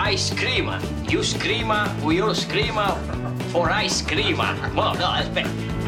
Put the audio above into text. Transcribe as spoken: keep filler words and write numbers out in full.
ice cream. You scream, we all scream for ice cream. Well, no, aspetta.